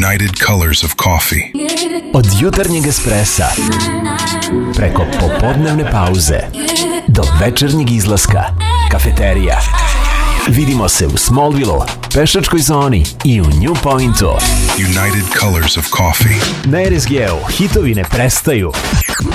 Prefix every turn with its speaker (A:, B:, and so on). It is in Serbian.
A: United Colors of Coffee.
B: Od jutarnjeg espressa, preko popodnevne pauze, do večernjeg izlaska, kafeterija. Vidimo se u Smallville, pešačkoj zoni i u New Pointu.
A: United Colors of Coffee.
B: Na RSG-u hitovi ne prestaju.